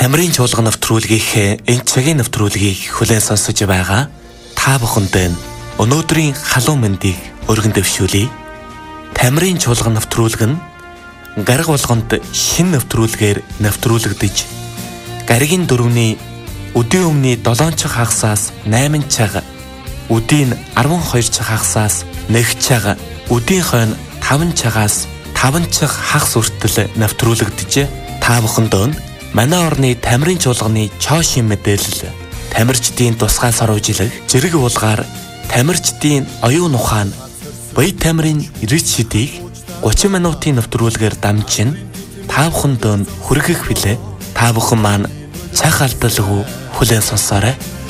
Тамирын чуулган нэвтрүүлгийнхээ энэ цагийн нэвтрүүлгийг хүлээн сонсож байгаа та бүхэнд өнөөдрийн халуун мэндийг өргөн дэвшүүлье. Тамирын чуулган нэвтрүүлэг нь гариг болгонд шинэ нэвтрүүлгээр нэвтрүүлэгдэж гаригийн дөрөвний өдийн өмнө 7 цаг хагасаас 8 цаг, өдийн 12 цаг хагасаас 1 цаг, өдийн хойно 5 цагаас 5 цаг хагас хүртэл нэвтрүүлэгдэж та бүхэнд манай орны тамирын чуулганы чоошин мэдээлэл, тамирчдын тусгай саруужилга, зэрэг уулгаар тамирчдын оюун ухаан, бие тамирын ирж шидийг 30 минутын нэвтрүүлгээр дамжин та бүхэнд хүргэх билээ. Та бүхэн маань цаг алдалгүй хүлээн сонсоорой.